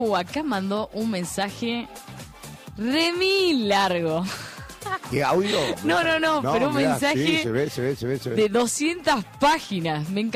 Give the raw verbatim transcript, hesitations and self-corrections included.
Uh, acá mandó un mensaje re mil largo. ¿Qué audio? No, no, no, pero un mirá, mensaje sí, se ve, se ve, se ve, se ve. de doscientas páginas. Me encanta.